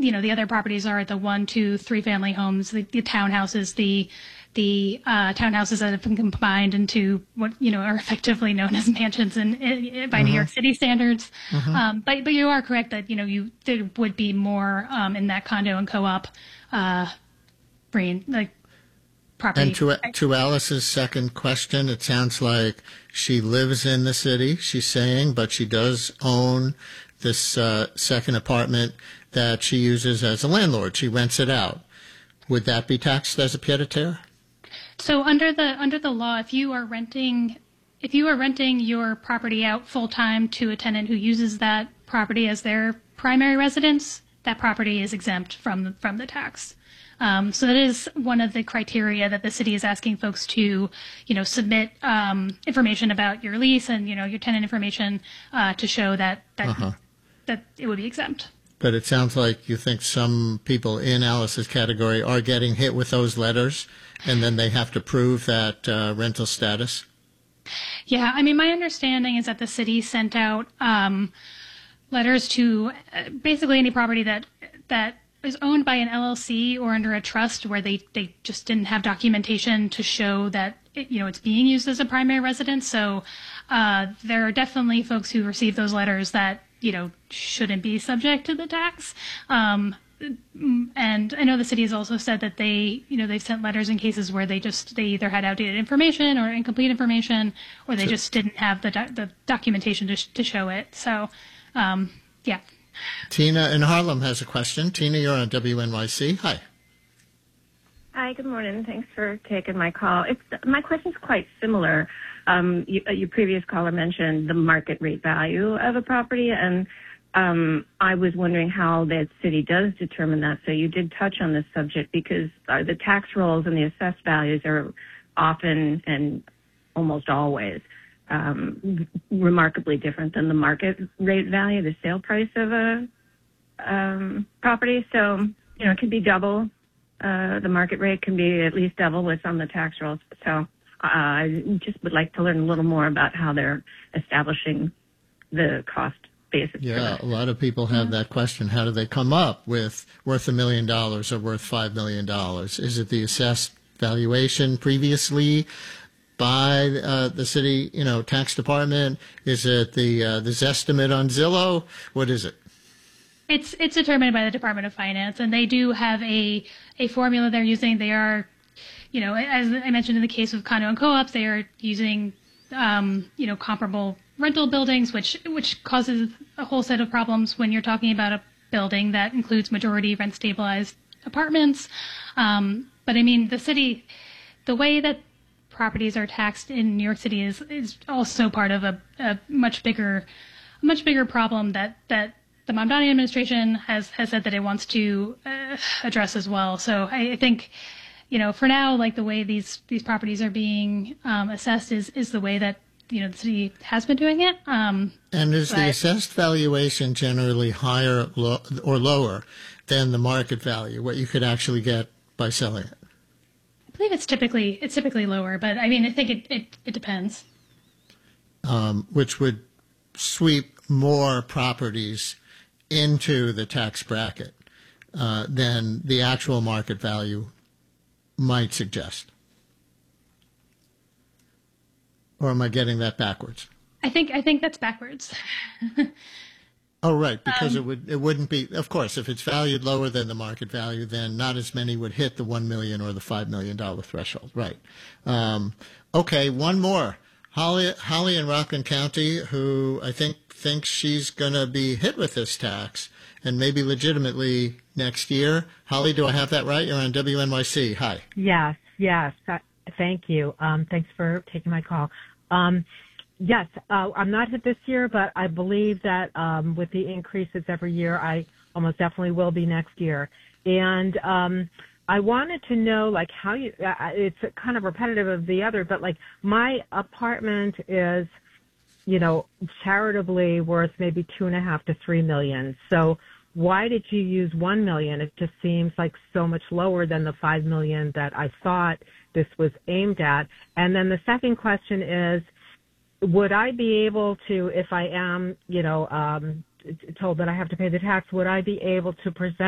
the other properties are the 1, 2, 3 family homes, the townhouses, the townhouses that have been combined into what are effectively known as mansions by New York City standards. But you are correct that there would be more in that condo and co-op property. And to Alice's second question, it sounds like she lives in the city, she's saying, but she does own this second apartment that she uses as a landlord. She rents it out. Would that be taxed as a pied-à-terre? So under the law, if you are renting your property out full time to a tenant who uses that property as their primary residence, that property is exempt from the tax. So that is one of the criteria that the city is asking folks to, submit information about your lease and your tenant information to show that it would be exempt. But it sounds like you think some people in Alice's category are getting hit with those letters, and then they have to prove that rental status. Yeah, I mean, my understanding is that the city sent out letters to basically any property that is owned by an LLC or under a trust where they just didn't have documentation to show that it's being used as a primary residence. So there are definitely folks who receive those letters that shouldn't be subject to the tax. And I know the city has also said that they've sent letters in cases where they either had outdated information or incomplete information, or they just didn't have the documentation to show it. So, yeah. Tina in Harlem has a question. Tina, you're on WNYC. Hi. Hi, good morning. Thanks for taking my call. My question's quite similar. Your previous caller mentioned the market rate value of a property, and I was wondering how the city does determine that. So you did touch on this subject because the tax rolls and the assessed values are often and almost always remarkably different than the market rate value, the sale price of a property. So, it can be double. The market rate can be at least double what's on the tax rolls. So I just would like to learn a little more about how they're establishing the cost basis. Yeah, a lot of people have that question. How do they come up with worth $1 million or worth $5 million? Is it the assessed valuation previously by the city, tax department? Is it the Zestimate on Zillow? What is it? It's determined by the Department of Finance, and they do have a formula they're using. They are, as I mentioned in the case of condo and co-ops, they are using, comparable rental buildings, which causes a whole set of problems when you're talking about a building that includes majority rent stabilized apartments. But I mean, the way that properties are taxed in New York City is also part of a much bigger problem that the Mamdani administration has said that it wants to address as well. So I think, for now, like the way these properties are being assessed is the way that the city has been doing it. And is the assessed valuation generally higher or lower than the market value, what you could actually get by selling it? I believe it's typically lower, but I mean, I think it depends. Which would sweep more properties into the tax bracket than the actual market value might suggest. Or am I getting that backwards? I think that's backwards. Oh, right, because it wouldn't be, of course, if it's valued lower than the market value, then not as many would hit the $1 million or the $5 million threshold. Right. Okay, one more. Holly in Rockland County, who I think thinks she's going to be hit with this tax, and maybe legitimately next year. Holly, do I have that right? You're on WNYC. Hi. Yes. Thank you. Thanks for taking my call. Yes, I'm not hit this year, but I believe that with the increases every year, I almost definitely will be next year. And I wanted to know, like, how you, it's kind of repetitive of the other, but, like, my apartment is, charitably worth maybe $2.5 to $3 million. So why did you use $1 million? It just seems like so much lower than the $5 million that I thought this was aimed at. And then the second question is, would I be able to, if I am, told that I have to pay the tax, would I be able to present